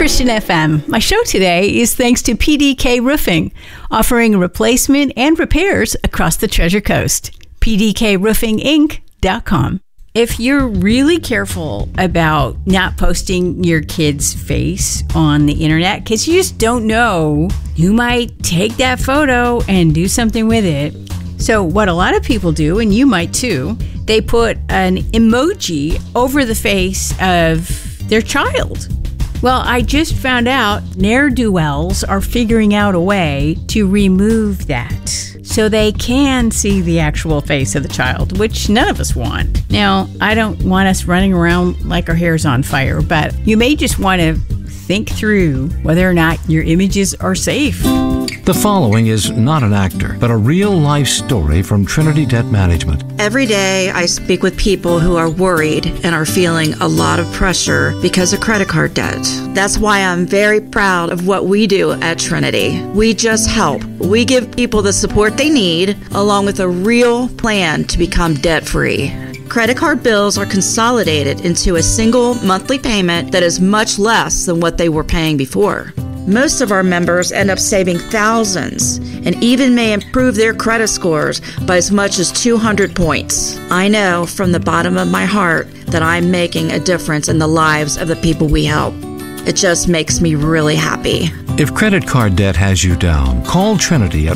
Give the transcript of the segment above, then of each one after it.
Christian FM. My show today is thanks to PDK Roofing, offering replacement and repairs across the Treasure Coast. PDKRoofingInc.com. If you're really careful about not posting your kid's face on the internet, because you just don't know, you might take that photo and do something with it. So what a lot of people do, and you might too, they put an emoji over the face of their child. Well, I just found out ne'er-do-wells are figuring out a way to remove that so they can see the actual face of the child, which none of us want. Now, I don't want us running around like our hair's on fire, but you may just want to think through whether or not your images are safe. The following is not an actor, but a real-life story from Trinity Debt Management. Every day I speak with people who are worried and are feeling a lot of pressure because of credit card debt. That's why I'm very proud of what we do at Trinity. We just help. We give people the support they need, along with a real plan to become debt-free. Credit card bills are consolidated into a single monthly payment that is much less than what they were paying before. Most of our members end up saving thousands and even may improve their credit scores by as much as 200 points. I know from the bottom of my heart that I'm making a difference in the lives of the people we help. It just makes me really happy. If credit card debt has you down, call Trinity at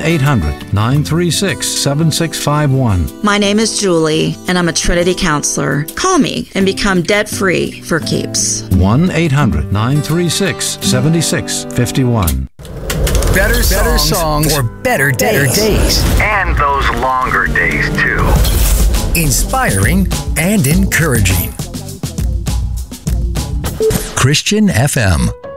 1-800-936-7651. My name is Julie, and I'm a Trinity counselor. Call me and become debt-free for keeps. 1-800-936-7651. Better songs for better days. And those longer days, too. Inspiring and encouraging. Christian FM.